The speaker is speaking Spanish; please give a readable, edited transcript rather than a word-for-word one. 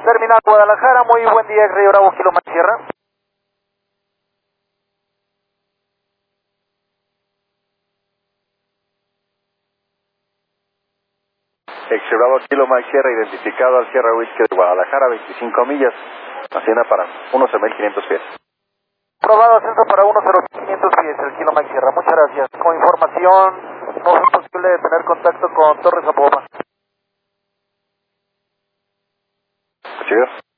Terminal Guadalajara, muy buen día, Río Bravo, Kilo Mike Sierra. Bravo, Kilo Mike Sierra, identificado al Sierra Whisky de Guadalajara, 25 millas, hacienda para 11.500 pies. Probado ascenso para 10500 pies, el Kilo Mike Sierra, muchas gracias. Con información, no fue posible tener contacto con Torres Aboba. Muchas gracias.